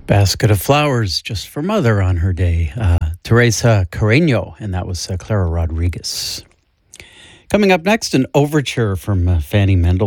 Basket of Flowers just for Mother on her day. Teresa Carreño, and that was Clara Rodriguez. Coming up next, an overture from Fanny Mendelssohn.